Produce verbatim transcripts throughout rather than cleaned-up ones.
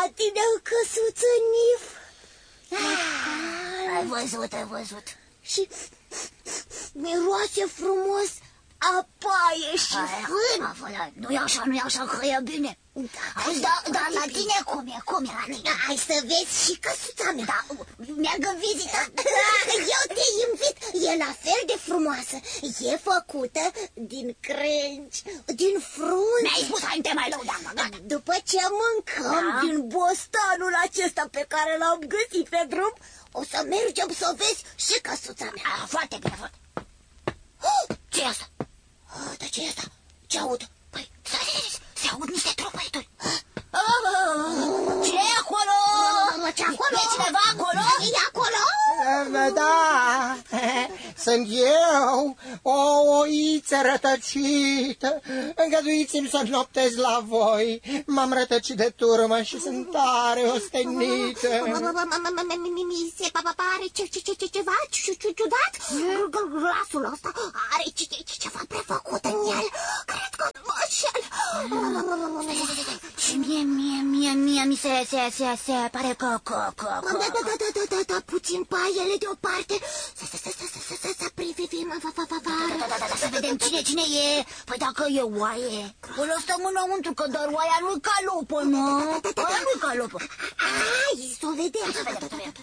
tine o căsuță, Nif. Ai văzut, ai văzut. Și miroase frumos a paie și fân. Nu-i așa, nu-i așa, că e bine. Auzi, dar da, la tine cum e? Cum e la tine? Hai să vezi și căsuța mea. Da, merg în vizită. Da, eu te invit. E la fel de frumoasă. E făcută din crengi, din frunze. Mi-ai spus, hai, te mai lăudam, gata. După ce mâncăm da? din bostanul acesta pe care l-am găsit pe drum, o să mergem să vezi și căsuța mea. Ah, foarte bine, foarte. Ce-i asta? Dar ce-i asta? Ce aud? Păi, se aud niște tropăituri. Ce-i acolo? Ce acolo? E cineva acolo? E acolo? Da, sunt eu, o oiță rătăcită. Îngăduiți-mi să noptez la voi. M-am rătăcit de turmă și sunt tare ostenită. Mi se pare ceva ciudat. Glasul ăsta are ceva prefăcut în el. Cred că mă înșel. Și mie, mie, mie, mie mi se, se, se, se pare că, că, că, că... Da, da, da, da, da, da, da, puțin paiele deoparte. Să, să, să, să, să, să, să, să privim afară. Da, da, da, da, să vedem cine, cine e. Păi dacă e oaie, o lăsăm înăuntru, că doar oaia nu-i ca lupă, nu? Oaia nu-i ca lupă. Hai, să o vedem. Să vedem, să vedem.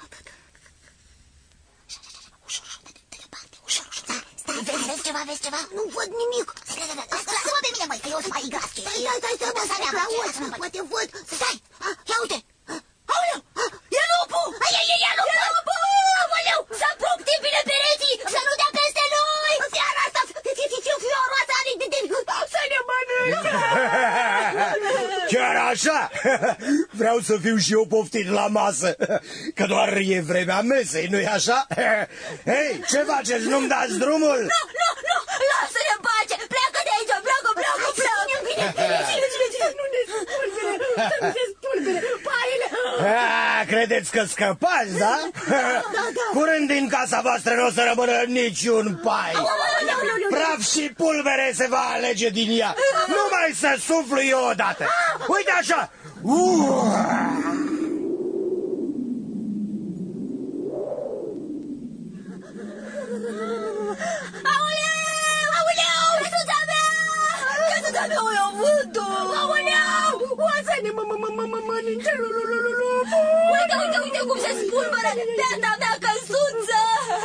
Ușor, ușor, de departe, ușor, ușor. Stai, vezi, vezi ceva, vezi ceva? Nu văd nimic. Lasă-mă pe mine, măi, că eu sunt mai gras. Stai, stai, stai, stai, stai, auzi, poate văd. Stai, ia uite. Aoleu, e lupul! E, e, e lupul! Aoleu, să apuc bine pereții, să nu dea peste noi! Fiara asta, fioroasa, să ne mănânce! Chiar așa? Vreau să fiu și eu poftit la masă, că doar e vremea mesei, nu-i așa? Hei, ce faceți? Nu-mi dați drumul? Nu, nu, nu, lasă-ne în pace! Pleacă de aici, pleacă, pleacă, pleacă! Cine, cine, cine? Nu ne spulbere, să nu se spulbere, paiele! A, credeți că scăpați, da? Da, da. Curând din casa voastră nu o să rămână niciun pai. Praf și pulbere se va alege din ea. Numai să suflu eu odată. Uite așa. Aoleu, aoleu, căsuța mea! Căsuța mea, o iau vântul! Aoleu, oasă-ne, mă, mă, mă, mă, mă, mănânce, uite, uite, uite cum se spulberă beata mea căsuță!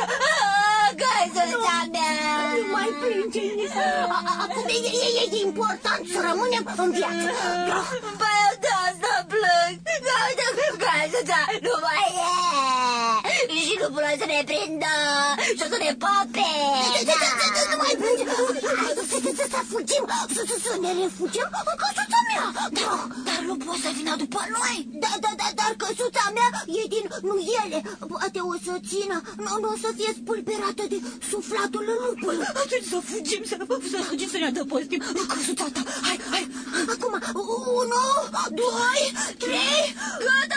Căsuța mea! Nu mai plânge, acum e important să rămânem în viață. Păi eu de asta plâng! Căsuța nu mai e! Și nu vreau să ne prindă și o să ne pape! Nu mai plânge! Să fugim, să ne refugiem în căsuța mea! Dar nu poți să vină după noi! Da, da, da, dar căsuța mea e din nuiele. Poate o să țină, nu o să fie spulberată de suflatul lupului. Atunci să fugim, să fugim, să ne adăpostim în căsuța ta. Hai, hai! Acum, unu, doi, trei, gata!